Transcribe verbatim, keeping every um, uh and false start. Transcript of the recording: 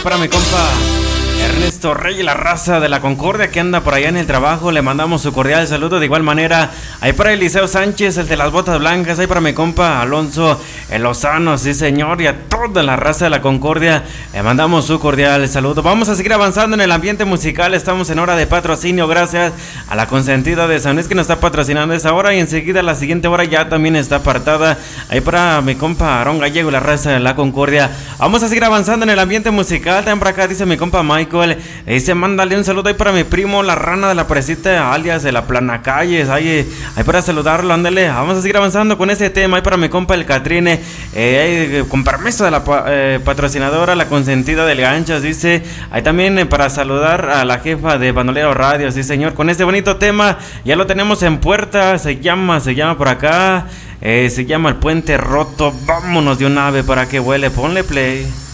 para mi compa Ernesto Rey y la raza de la Concordia que anda por allá en el trabajo. Le mandamos su cordial saludo. De igual manera, ahí para Eliseo Sánchez, el de las botas blancas. Ahí para mi compa Alonso el Lozano, sí señor. Y a toda la raza de la Concordia le mandamos su cordial saludo. Vamos a seguir avanzando en el ambiente musical. Estamos en hora de patrocinio, gracias a la consentida de San Luis que nos está patrocinando esa hora. Y enseguida la siguiente hora ya también está apartada. Ahí para mi compa Aarón Gallego y la raza de la Concordia. Vamos a seguir avanzando en el ambiente musical. También por acá dice mi compa Michael. Dice, mándale un saludo ahí para mi primo, la rana de la presita, alias de la plana calles. Ahí, ahí para saludarlo, ándale. Vamos a seguir avanzando con ese tema. Ahí para mi compa el Catrine, eh, con permiso de la eh, patrocinadora, la consentida del Ganchas. Dice, ahí también eh, para saludar a la jefa de Bandolero Radio. Sí, señor, con este bonito tema. Ya lo tenemos en puerta. Se llama, se llama por acá. Eh, se llama El Puente Roto. Vámonos de un ave para que huele. Ponle play.